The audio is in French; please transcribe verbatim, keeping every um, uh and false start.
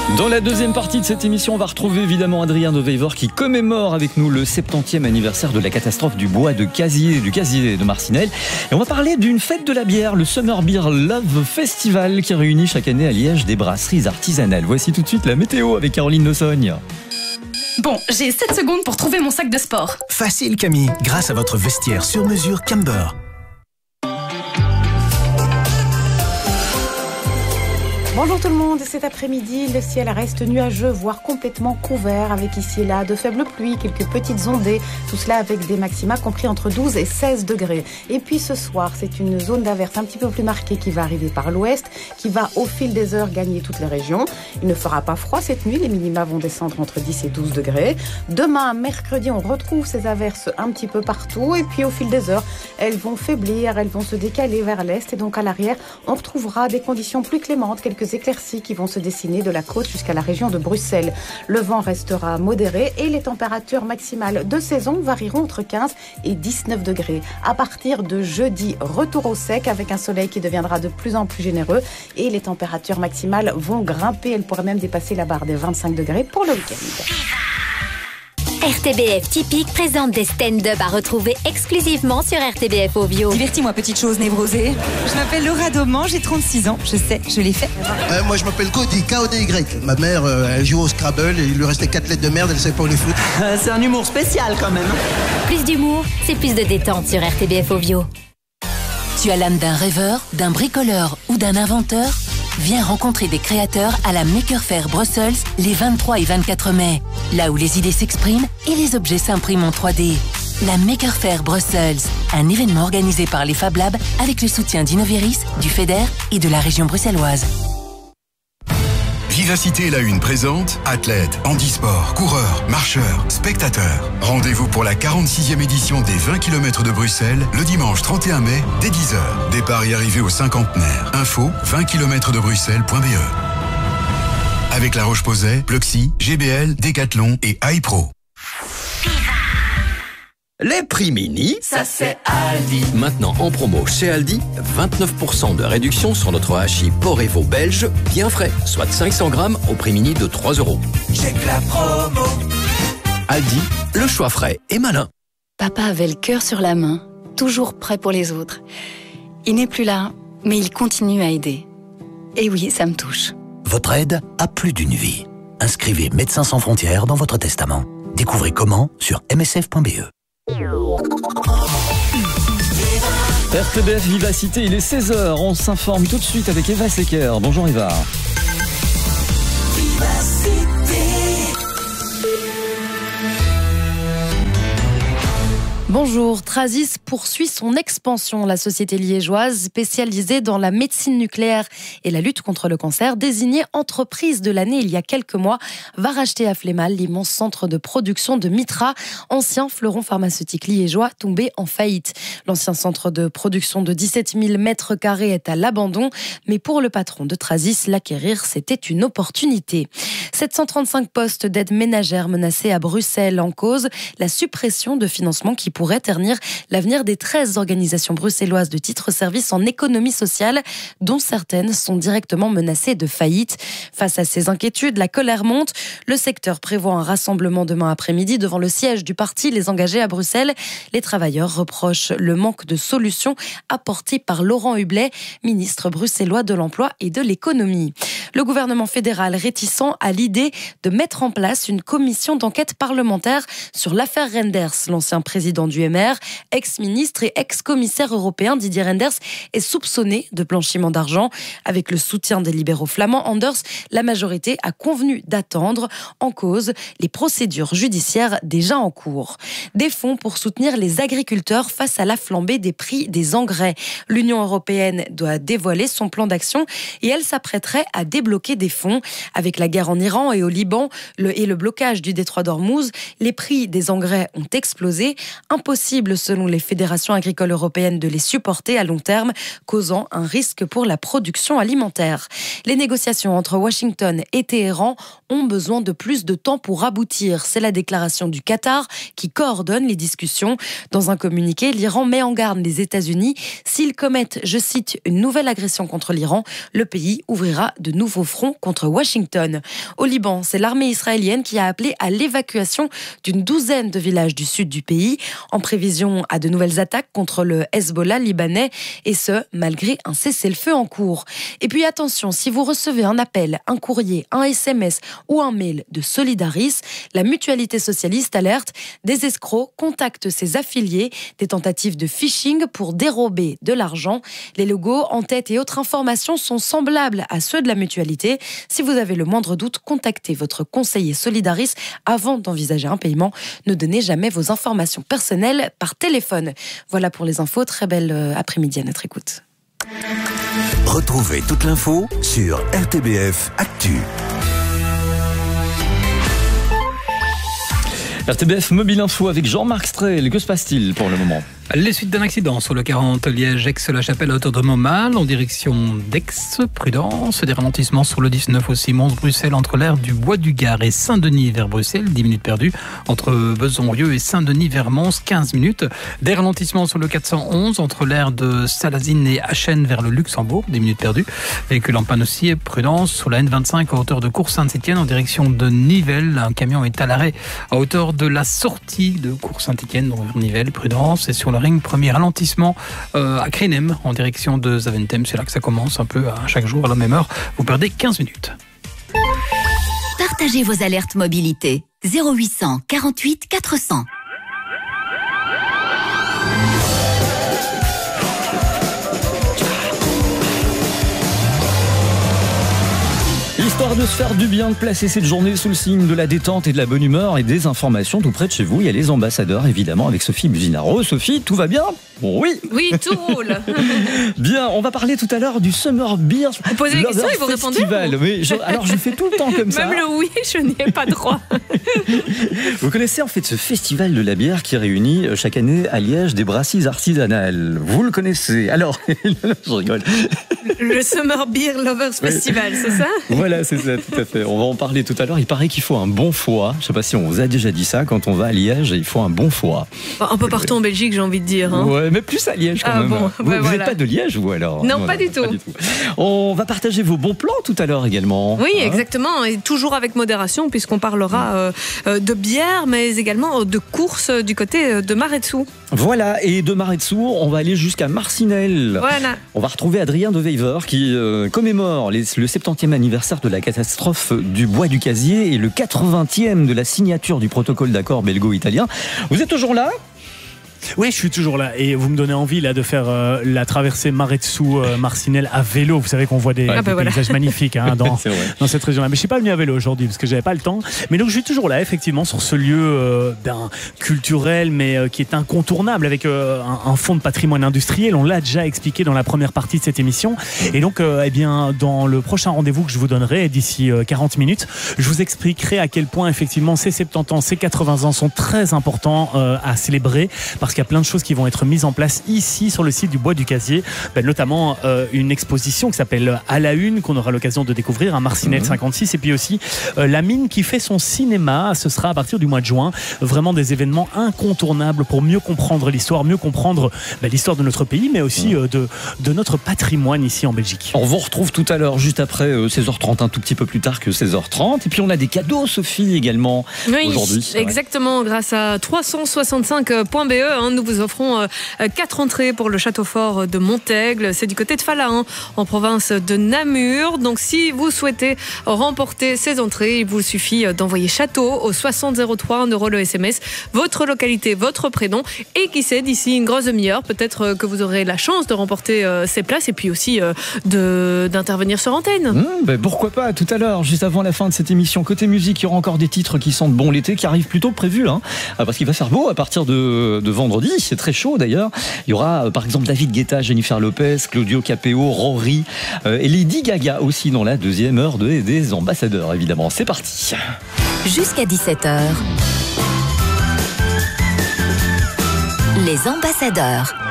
Dans la deuxième partie de cette émission, on va retrouver évidemment Adrien de Veivor qui commémore avec nous le septantième anniversaire de la catastrophe du bois de casier, du casier de Marcinelle. Et on va parler d'une fête de la bière, le Summer Beer Love Festival, qui réunit chaque année à Liège des brasseries artisanales. Voici tout de suite la météo avec Caroline Nossogne. Bon, j'ai sept secondes pour trouver mon sac de sport. Facile Camille, grâce à votre vestiaire sur mesure Camber. Bonjour tout le monde, cet après-midi, le ciel reste nuageux, voire complètement couvert, avec ici et là de faibles pluies, quelques petites ondées, tout cela avec des maxima compris entre douze et seize degrés. Et puis ce soir, c'est une zone d'averse un petit peu plus marquée qui va arriver par l'ouest, qui va au fil des heures gagner toutes les régions. Il ne fera pas froid cette nuit, les minima vont descendre entre dix et douze degrés. Demain, mercredi, on retrouve ces averses un petit peu partout, et puis au fil des heures, elles vont faiblir, elles vont se décaler vers l'est, et donc à l'arrière, on retrouvera des conditions plus clémentes, quelques éclaircies qui vont se dessiner de la côte jusqu'à la région de Bruxelles. Le vent restera modéré et les températures maximales de saison varieront entre quinze et dix-neuf degrés. À partir de jeudi, retour au sec avec un soleil qui deviendra de plus en plus généreux et les températures maximales vont grimper. Elles pourraient même dépasser la barre des vingt-cinq degrés pour le week-end. R T B F Typique présente des stand-up à retrouver exclusivement sur R T B F Ovio. Divertis-moi, petite chose névrosée. Je m'appelle Laura Dauman, j'ai trente-six ans. Je sais, je l'ai fait. Euh, moi, je m'appelle Cody, K O D Y. Ma mère, euh, elle joue au Scrabble et il lui restait quatre lettres de merde, elle savait pas où les foutre. Euh, c'est un humour spécial quand même. Plus d'humour, c'est plus de détente sur R T B F Ovio. Tu as l'âme d'un rêveur, d'un bricoleur ou d'un inventeur ? Viens rencontrer des créateurs à la Maker Faire Brussels les vingt-trois et vingt-quatre mai. Là où les idées s'expriment et les objets s'impriment en trois D. La Maker Faire Brussels, un événement organisé par les Fab Labs avec le soutien d'Innoveris, du FEDER et de la région bruxelloise. Vivacité La Une présente athlètes, handisport, coureurs, marcheurs, spectateurs. Rendez-vous pour la quarante-sixième édition des vingt kilomètres de Bruxelles le dimanche trente et un mai dès dix heures. Départ et arrivée au cinquantenaire. Info vingt kilomètres de bruxelles point b e. Avec La Roche-Posay, Pluxy, G B L, Decathlon et iPro. Les prix mini, ça c'est Aldi. Maintenant en promo chez Aldi, vingt-neuf pour cent de réduction sur notre hachis Porevo belge, bien frais, soit cinq cents grammes au prix mini de trois euros. J'ai que la promo. Aldi, le choix frais et malin. Papa avait le cœur sur la main, toujours prêt pour les autres. Il n'est plus là, mais il continue à aider. Et oui, ça me touche. Votre aide a plus d'une vie. Inscrivez Médecins sans frontières dans votre testament. Découvrez comment sur m s f point b e. R T B F Vivacité, il est seize heures, on s'informe tout de suite avec Eva Secker. Bonjour Eva. Bonjour, Trasis poursuit son expansion. La société liégeoise spécialisée dans la médecine nucléaire et la lutte contre le cancer, désignée entreprise de l'année il y a quelques mois, va racheter à Flémal l'immense centre de production de Mitra, ancien fleuron pharmaceutique liégeois tombé en faillite. L'ancien centre de production de dix-sept mille mètres carrés est à l'abandon, mais pour le patron de Trasis, l'acquérir, c'était une opportunité. sept cent trente-cinq postes d'aide ménagère menacés à Bruxelles, en cause la suppression de financements qui pourrait ternir l'avenir des treize organisations bruxelloises de titres-services en économie sociale, dont certaines sont directement menacées de faillite. Face à ces inquiétudes, la colère monte. Le secteur prévoit un rassemblement demain après-midi devant le siège du parti Les Engagés à Bruxelles. Les travailleurs reprochent le manque de solutions apportées par Laurent Hublet, ministre bruxellois de l'Emploi et de l'Économie. Le gouvernement fédéral réticent à l'idée de mettre en place une commission d'enquête parlementaire sur l'affaire Renders. L'ancien président du M R, ex-ministre et ex-commissaire européen Didier Renders est soupçonné de blanchiment d'argent. Avec le soutien des libéraux flamands, Anders, la majorité a convenu d'attendre, en cause les procédures judiciaires déjà en cours. Des fonds pour soutenir les agriculteurs face à la flambée des prix des engrais. L'Union européenne doit dévoiler son plan d'action et elle s'apprêterait à débloquer des fonds. Avec la guerre en Iran et au Liban le, et le blocage du détroit d'Ormuz, les prix des engrais ont explosé. Un impossible selon les fédérations agricoles européennes de les supporter à long terme, causant un risque pour la production alimentaire. Les négociations entre Washington et Téhéran ont besoin de plus de temps pour aboutir. C'est la déclaration du Qatar qui coordonne les discussions. Dans un communiqué, l'Iran met en garde les États-Unis. S'ils commettent, je cite, une nouvelle agression contre l'Iran, le pays ouvrira de nouveaux fronts contre Washington. Au Liban, c'est l'armée israélienne qui a appelé à l'évacuation d'une douzaine de villages du sud du pays, en prévision à de nouvelles attaques contre le Hezbollah libanais, et ce, malgré un cessez-le-feu en cours. Et puis attention, si vous recevez un appel, un courrier, un S M S ou un mail de Solidaris, la Mutualité socialiste alerte, des escrocs contactent ses affiliés, des tentatives de phishing pour dérober de l'argent. Les logos, en-tête et autres informations sont semblables à ceux de la Mutualité. Si vous avez le moindre doute, contactez votre conseiller Solidaris avant d'envisager un paiement. Ne donnez jamais vos informations personnelles par téléphone. Voilà pour les infos. Très belle après-midi à notre écoute. Retrouvez toute l'info sur R T B F Actu. R T B F Mobile Info avec Jean-Marc Strel. Que se passe-t-il pour le moment ? Les suites d'un accident sur le quarante Liège-Aix-la-Chapelle à hauteur de Montmal en direction d'Aix. Prudence, des ralentissements sur le dix-neuf aussi Mons-Bruxelles entre l'aire du Bois du Gard et Saint-Denis vers Bruxelles, dix minutes perdues. Entre Besanrieux et Saint-Denis vers Mons, quinze minutes. Des ralentissements sur le quatre cent onze entre l'aire de Salazine et Achen vers le Luxembourg, dix minutes perdues. Véhicule en panne aussi et prudence sur la N vingt-cinq à hauteur de Cours-Saint-Étienne en direction de Nivelles. Un camion est à l'arrêt à hauteur de la sortie de Cours-Saint-Étienne, donc vers Nivelles. Prudence. Et sur le ring, premier ralentissement euh, à Crénem en direction de Zaventem. C'est là que ça commence un peu à chaque jour à la même heure. Vous perdez quinze minutes. Partagez vos alertes mobilité. zéro huit cent quarante-huit quatre cents. Histoire de se faire du bien, de placer cette journée sous le signe de la détente et de la bonne humeur et des informations tout près de chez vous. Il y a les ambassadeurs, évidemment, avec Sophie Businaro. Sophie, tout va bien ? Oui. Oui, tout roule. Bien, on va parler tout à l'heure du Summer Beer. Vous posez des questions et vous répondez. Mais je, alors, je fais tout le temps comme ça. Même le oui, je n'y ai pas droit. Vous connaissez en fait ce festival de la bière qui réunit chaque année à Liège des brasseries artisanales. Vous le connaissez. Alors, je rigole. Le Summer Beer Lovers Festival, oui. C'est ça ? Voilà, c'est ça, tout à fait. On va en parler tout à l'heure. Il paraît qu'il faut un bon foie. Je ne sais pas si on vous a déjà dit ça. Quand on va à Liège, il faut un bon foie. Bon, un peu partout en Belgique, j'ai envie de dire. Hein. Ouais, mais plus à Liège quand ah, même. Bon, vous bah, n'êtes voilà. pas de Liège, vous alors ? Non, voilà, pas, du tout. pas du tout. On va partager vos bons plans tout à l'heure également. Oui, hein, exactement. Et toujours avec modération, puisqu'on parlera euh, de bière, mais également de courses du côté de Maret-Dessous. Voilà, et de Maret-Dessous, on va aller jusqu'à Marcinelle. Voilà. On va retrouver Adrien de Wever qui euh, commémore les, le septantième anniversaire de la catastrophe du Bois du Casier et le quatre-vingtième de la signature du protocole d'accord belgo-italien. Vous êtes toujours là ? Oui, je suis toujours là et vous me donnez envie là de faire euh, la traversée Maret-Dessous euh, Marcinelle à vélo. Vous savez qu'on voit des, ah des bah paysages voilà. magnifiques hein, dans, dans cette région-là. Mais je suis pas venu à vélo aujourd'hui parce que j'avais pas le temps. Mais donc je suis toujours là effectivement sur ce lieu euh, ben, culturel mais euh, qui est incontournable avec euh, un, un fond de patrimoine industriel. On l'a déjà expliqué dans la première partie de cette émission. Et donc euh, eh bien dans le prochain rendez-vous que je vous donnerai d'ici euh, quarante minutes, je vous expliquerai à quel point effectivement ces soixante-dix ans, ces quatre-vingts ans sont très importants euh, à célébrer parce qu'il y a plein de choses qui vont être mises en place ici sur le site du Bois du Casier, ben, notamment euh, une exposition qui s'appelle À la Une qu'on aura l'occasion de découvrir à Marcinelle mmh. cinquante-six et puis aussi euh, la mine qui fait son cinéma. Ce sera à partir du mois de juin vraiment des événements incontournables pour mieux comprendre l'histoire, mieux comprendre ben, l'histoire de notre pays mais aussi mmh. euh, de, de notre patrimoine ici en Belgique. On vous retrouve tout à l'heure juste après euh, seize heures trente, un tout petit peu plus tard que seize heures trente et puis on a des cadeaux Sophie également oui, aujourd'hui. Exactement, ouais. Grâce à trois cent soixante-cinq point B E hein, nous vous offrons euh, quatre entrées pour le château fort de Montaigle. C'est du côté de Falahan, en province de Namur. Donc si vous souhaitez remporter ces entrées, il vous suffit d'envoyer château au soixante zéro trois, un euro le S M S, votre localité, votre prénom. Et qui sait, d'ici une grosse demi-heure, peut-être que vous aurez la chance de remporter euh, ces places et puis aussi euh, de, d'intervenir sur antenne. Mmh, ben pourquoi pas, tout à l'heure, juste avant la fin de cette émission. Côté musique, il y aura encore des titres qui sentent bon l'été, qui arrivent plutôt prévus, hein, parce qu'il va faire beau à partir de, de vendredi. C'est très chaud d'ailleurs. Il y aura par exemple David Guetta, Jennifer Lopez, Claudio Capeo, Rory euh, et Lady Gaga aussi dans la deuxième heure de, des ambassadeurs évidemment. C'est parti. Jusqu'à dix-sept heures. Les ambassadeurs.